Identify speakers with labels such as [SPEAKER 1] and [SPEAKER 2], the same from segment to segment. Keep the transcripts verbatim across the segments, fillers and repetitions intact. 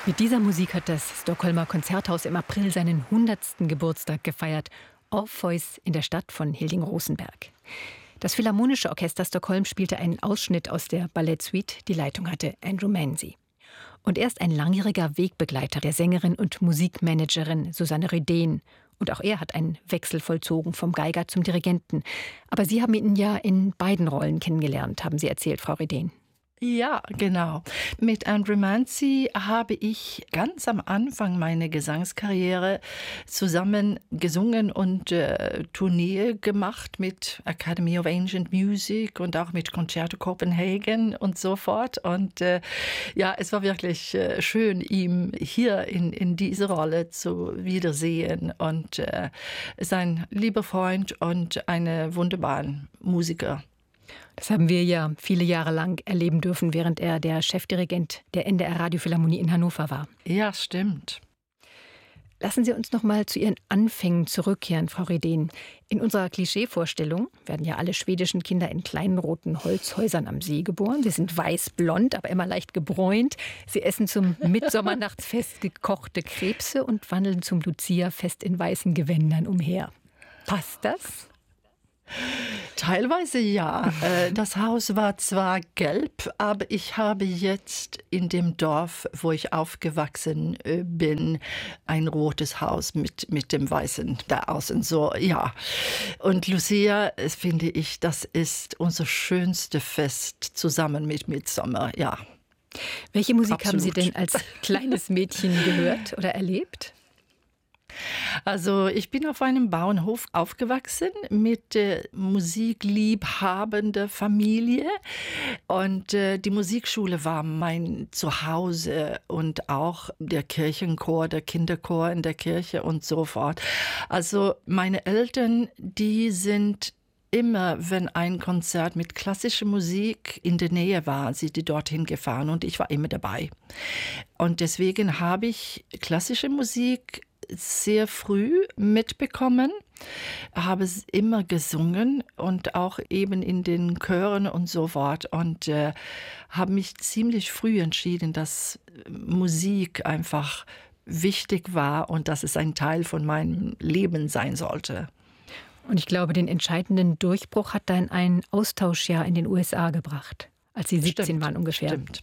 [SPEAKER 1] Mit dieser Musik hat das Stockholmer Konzerthaus im April seinen hundertsten Geburtstag gefeiert. Orpheus in der Stadt von Hilding-Rosenberg. Das Philharmonische Orchester Stockholm spielte einen Ausschnitt aus der Ballettsuite. Die Leitung hatte Andrew Manzi. Und er ist ein langjähriger Wegbegleiter der Sängerin und Musikmanagerin Susanne Rydén. Und auch er hat einen Wechsel vollzogen vom Geiger zum Dirigenten. Aber Sie haben ihn ja in beiden Rollen kennengelernt, haben Sie erzählt, Frau Rydén.
[SPEAKER 2] Ja, genau. Mit Andrew Manzi habe ich ganz am Anfang meiner Gesangskarriere zusammen gesungen und äh, Tournee gemacht mit Academy of Ancient Music und auch mit Concerto Copenhagen und so fort. Und äh, ja, es war wirklich äh, schön, ihn hier in, in diese Rolle zu wiedersehen. Und er äh, ist ein lieber Freund und ein wunderbarer Musiker.
[SPEAKER 1] Das haben wir ja viele Jahre lang erleben dürfen, während er der Chefdirigent der N D R Radiophilharmonie in Hannover war.
[SPEAKER 2] Ja, stimmt.
[SPEAKER 1] Lassen Sie uns noch mal zu Ihren Anfängen zurückkehren, Frau Rydén. In unserer Klischeevorstellung werden ja alle schwedischen Kinder in kleinen roten Holzhäusern am See geboren. Sie sind weißblond, aber immer leicht gebräunt. Sie essen zum Mitsommernachtsfest gekochte Krebse und wandeln zum Lucia-Fest in weißen Gewändern umher. Passt das?
[SPEAKER 2] Teilweise ja. Das Haus war zwar gelb, aber ich habe jetzt in dem Dorf, wo ich aufgewachsen bin, ein rotes Haus mit, mit dem Weißen da außen. So, ja. Und Lucia, finde ich, das ist unser schönstes Fest zusammen mit Mitsommer, ja.
[SPEAKER 1] Welche Musik
[SPEAKER 2] Absolut.
[SPEAKER 1] Haben Sie denn als kleines Mädchen gehört oder erlebt?
[SPEAKER 2] Also ich bin auf einem Bauernhof aufgewachsen mit äh, musikliebhabender Familie und äh, die Musikschule war mein Zuhause und auch der Kirchenchor, der Kinderchor in der Kirche und so fort. Also meine Eltern, die sind immer, wenn ein Konzert mit klassischer Musik in der Nähe war, sind die dorthin gefahren und ich war immer dabei. Und deswegen habe ich klassische Musik sehr früh mitbekommen, habe es immer gesungen und auch eben in den Chören und so fort und äh, habe mich ziemlich früh entschieden, dass Musik einfach wichtig war und dass es ein Teil von meinem Leben sein sollte.
[SPEAKER 1] Und ich glaube, den entscheidenden Durchbruch hat dann ein Austauschjahr in den U S A gebracht, als Sie siebzehn
[SPEAKER 2] Stimmt,
[SPEAKER 1] waren ungefähr.
[SPEAKER 2] Stimmt.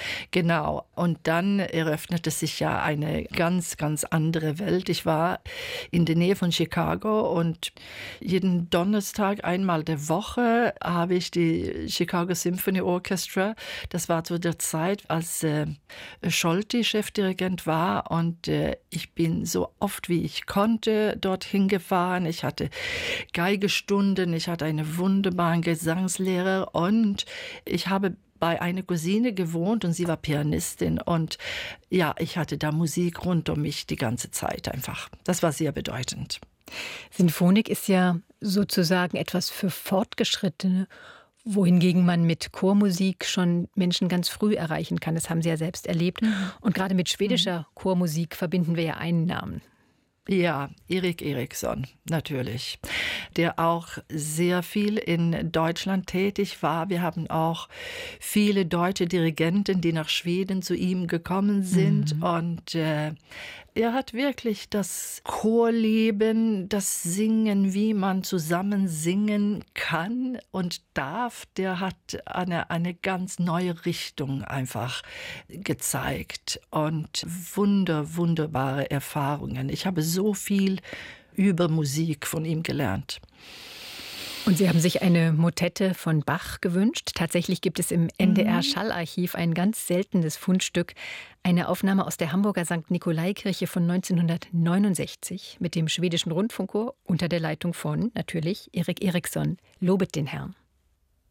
[SPEAKER 2] Genau. Und dann eröffnete sich ja eine ganz, ganz andere Welt. Ich war in der Nähe von Chicago und jeden Donnerstag einmal der Woche habe ich die Chicago Symphony Orchestra. Das war zu der Zeit, als äh, Scholti Chefdirigent war und äh, ich bin so oft wie ich konnte dorthin gefahren. Ich hatte Geigestunden, ich hatte einen wunderbaren Gesangslehrer und ich habe bei einer Cousine gewohnt und sie war Pianistin und ja, ich hatte da Musik rund um mich die ganze Zeit einfach. Das war sehr bedeutend.
[SPEAKER 1] Sinfonik ist ja sozusagen etwas für Fortgeschrittene, wohingegen man mit Chormusik schon Menschen ganz früh erreichen kann. Das haben Sie ja selbst erlebt. Mhm. Und gerade mit schwedischer mhm. Chormusik verbinden wir ja einen Namen.
[SPEAKER 2] Ja, Erik Eriksson, natürlich, der auch sehr viel in Deutschland tätig war. Wir haben auch viele deutsche Dirigenten, die nach Schweden zu ihm gekommen sind. Mhm. Und äh, er hat wirklich das Chorleben, das Singen, wie man zusammen singen kann und darf, der hat eine, eine ganz neue Richtung einfach gezeigt und wunder, wunderbare Erfahrungen. Ich habe so viel über Musik von ihm gelernt.
[SPEAKER 1] Und Sie haben sich eine Motette von Bach gewünscht. Tatsächlich gibt es im N D R-Schallarchiv ein ganz seltenes Fundstück, eine Aufnahme aus der Hamburger Sankt Nikolai-Kirche von neunzehnhundertneunundsechzig mit dem schwedischen Rundfunkchor unter der Leitung von, natürlich, Erik Eriksson. Lobet den Herrn.